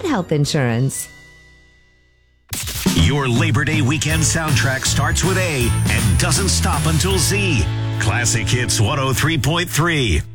get health insurance. Your Labor Day weekend soundtrack starts with A and doesn't stop until Z. Classic Hits 103.3.